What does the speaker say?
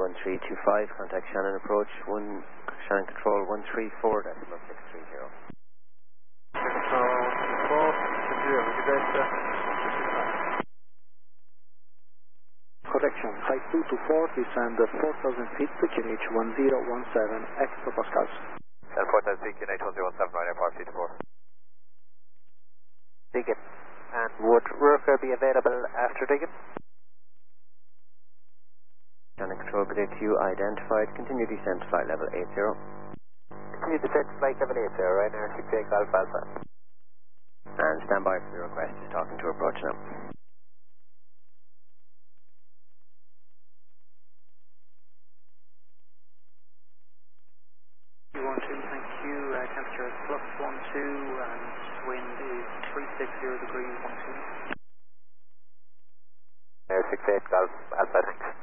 1325, contact Shannon approach, Shannon control 134.630. Correction, height 2 to 4, descend 4,000 feet, QNH 1017, hectopascals. And 4,000 feet, QNH 1017, right airport, feet 4. Digging. And would Rooker be available after digging? Shannon control, predict you identified, continue descent to flight level 80. Continue descent to flight level 80, right now, 68 Golf Alpha. And stand by for the request, is talking to approach now. Thank you. Temperature is +12 and wind is 360 degrees 12. 68 Golf Alpha, thanks.